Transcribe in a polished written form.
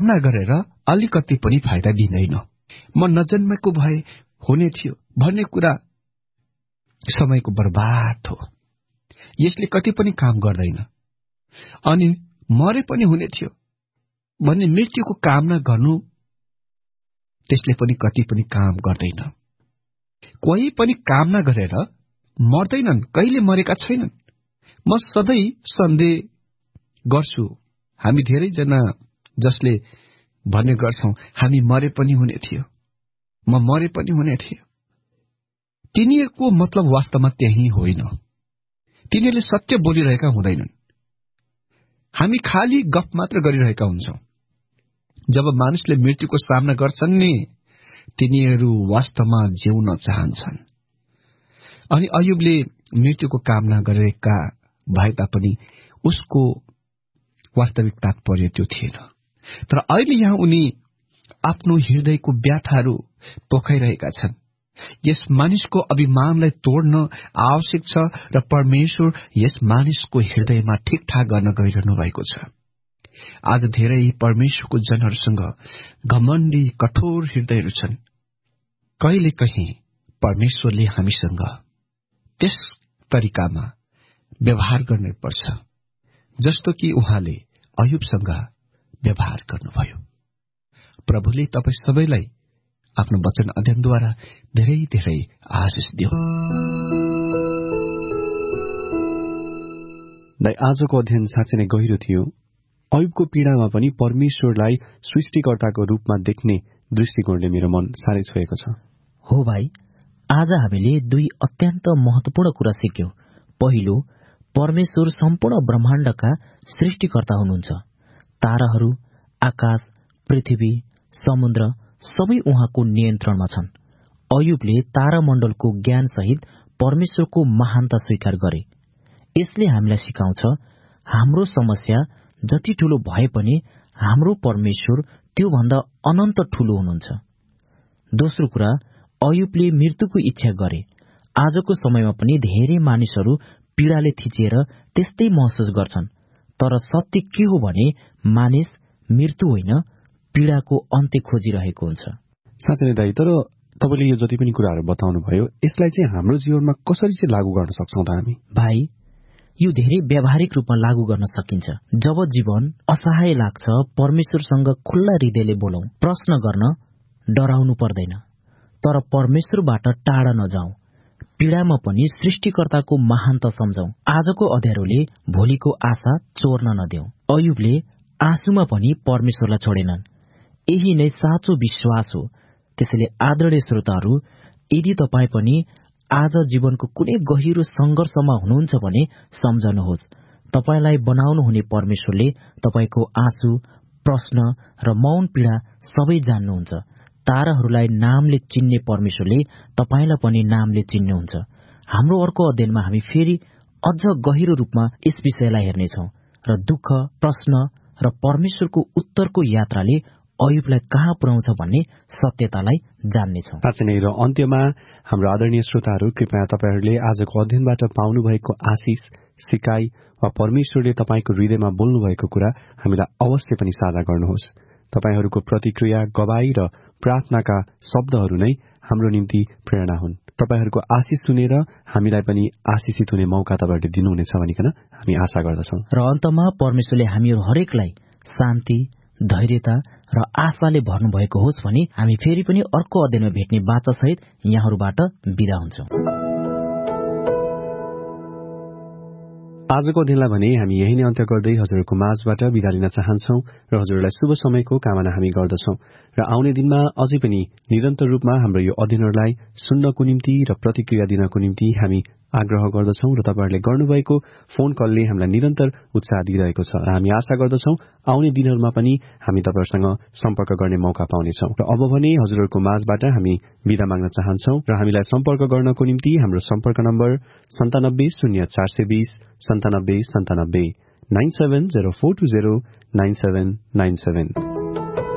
कामना गरेर अलिकति पनि फाइदा दिँदैन। म नजन्मेको भए हुने थियो भन्ने कुरा समयको बर्बाद हो। यसले कति पनि काम गर्दैन। अनि मरे पनि हुने थियो भन्ने मृत्युको कामना गर्नु, त्यसले पनि कति पनि काम गर्दैन। कोही पनि कामना गरेर मर्दैनन्, कहिले मरेका छैनन्। म सधैँ सन्देह गर्छु, हामी धेरैजना जसले भन्ने गर्छौं हामी मरे पनि हुने थियो, म मरे पनि हुने थियो। तिनीहरूको मतलब वास्तवमा त्यही होइन। तिनीहरूले सत्य बोलिरहेका हुँदैनन्। हामी खाली गफ मात्र गरिरहेका हुन्छौं। जब मानिसले मृत्युको सामना गर्छन् नि, तिनीहरू वास्तवमा जिउन चाहन्छन्। अनि अयुबले मृत्युको कामना गरेका भए तापनि उसको वास्तविक तात्पर्य त्यो थिएन। तर अहिले यहाँ उनी आफ्नो हृदयको व्याथाहरू पोखाइरहेका छन्। यस मानिसको अभिमानलाई तोड्न आवश्यक छ र परमेश्वर यस मानिसको हृदयमा ठिकठाक गर्न गइरहनु भएको छ। आज धेरै परमेश्वरको जनहरूसँग घमण्डी कठोर हृदयहरू छन्। कहिले कहीं परमेश्वरले हामीसँग त्यस तरिकामा व्यवहार गर्नै पर्छ जस्तो कि उहाँले अयुबसँग व्यवहार गर्नुभयो। प्रभुले तपाईं सबैलाई आफ्नो वचन अध्ययनद्वारा धेरै धेरै आशिष दियो। आजको अध्ययन साँच्चै नै गहिरो थियो। अयुबको पीडामा पनि परमेश्वरलाई सृष्टिकर्ताको रूपमा देख्ने दृष्टिकोणले मेरो मन साह्रै छोएको छ। हो भाइ, आज हामीले दुई अत्यन्त महत्वपूर्ण कुरा सिक्यौं। पहिलो, परमेश्वर सम्पूर्ण ब्रह्माण्डका सृष्टिकर्ता हुनुहुन्छ। ताराहरू, आकाश, पृथ्वी, समुद्र सबै उहाँको नियन्त्रणमा छन्। अयुबले तारामण्डलको ज्ञान सहित परमेश्वरको महानता स्वीकार गरे। यसले हामीलाई सिकाउँछ, हाम्रो समस्या जति ठूलो भए पनि हाम्रो परमेश्वर त्योभन्दा अनन्त ठूलो हुनुहुन्छ। दोस्रो कुरा, अयुबले मृत्युको इच्छा गरे। आजको समयमा पनि धेरै मानिसहरू पीडाले थिचिएर त्यस्तै महसुस गर्छन्। तर सत्य के हो भने मानिस मृत्यु होइन, पीडाको अन्त्य खोजिरहेको हुन्छ। साँच्चै नै दाइ, तर तपाईले यो जति पनि कुराहरू बताउनु भयो, यसलाई चाहिँ हाम्रो जीवनमा कसरी चाहिँ लागू गर्न सक्छौं त हामी? भाइ, यो धेरै व्यावहारिक रूपमा लागू गर्न सकिन्छ। जब जीवन असहाय लाग्छ, परमेश्वरसँग खुल्ला हृदयले बोलौं। प्रश्न गर्न डराउनु पर्दैन, तर परमेश्वरबाट टाढा नजाउँ। पीडामा पनि सृष्टिकर्ताको महानता सम्झौं। आजको अँध्यारोले भोलिको आशा चोर्न नदेऊ। अयुबले आँसुमा पनि परमेश्वरलाई छोडेनन्। यही नै साँचो विश्वास हो। त्यसैले आदरणीय श्रोताहरू, यदि तपाईँ पनि आज जीवनको कुनै गहिरो संघर्षमा हुनुहुन्छ भने सम्झनुहोस्, तपाईलाई बनाउनु हुने परमेश्वरले तपाईको आँसु, प्रश्न र मौन पीडा सबै जान्नुहुन्छ। ताराहरूलाई नामले चिन्ने परमेश्वरले तपाईलाई पनि नामले चिन्नुहुन्छ। हाम्रो अर्को अध्ययनमा हामी फेरि अझ गहिरो रूपमा यस विषयलाई हेर्नेछौँ र दुःख, प्रश्न र परमेश्वरको उत्तरको यात्राले अयुबलाई कहाँ पुर्याउँछ भन्ने सत्यतालाई जान्नेछौँ। साँच्चै नै, र अन्त्यमा हाम्रो आदरणीय श्रोताहरू, कृपया तपाईहरूले आजको अध्ययनबाट पाउनु भएको आशिष, सिकाई वा परमेश्वरले तपाईको हृदयमा बोल्नु भएको कुरा हामीलाई अवश्य पनि साझा गर्नुहोस्। तपाईहरूको प्रतिक्रिया, गवाई र प्रार्थनाका शब्दहरू नै हाम्रो निम्ति प्रेरणा हुन्। तपाईहरूको आशिष सुनेर हामीलाई पनि आशिषित हुने मौका तपाईहरूले दिनुहुनेछ भनिकन हामी आशा गर्दछौँ। र अन्तमा परमेश्वरले हामीहरू हरेकलाई शान्ति, धैर्यता र आशाले भर्नुभएको होस् भनी हामी फेरि पनि अर्को अध्ययनमा भेट्ने बाचा सहित यहाँहरूबाट बिदा हुन्छौँ। आजको अध्ययनलाई भने हामी यही नै अन्त्य गर्दै हजुरहरूको माझबाट बिदा लिन चाहन्छौं र हजुरलाई शुभ समयको कामना हामी गर्दछौं र आउने दिनमा अझै पनि निरन्तर रूपमा हाम्रो यो अध्ययनहरूलाई सुन्नको निम्ति र प्रतिक्रिया दिनको निम्ति हामी आग्रह गर्दछौं र तपाईहरूले गर्नुभएको फोन कलले हामीलाई निरन्तर उत्साह दिइरहेको छ र हामी आशा गर्दछौं आउने दिनहरूमा पनि हामी तपाईहरुसँग सम्पर्क गर्ने मौका पाउनेछौं। र अब भने हजुरहरूको माझबाट हामी बिदा माग्न चाहन्छौं र हामीलाई सम्पर्क गर्नको निम्ति हाम्रो सम्पर्क नम्बर 970420 9797 970420 9797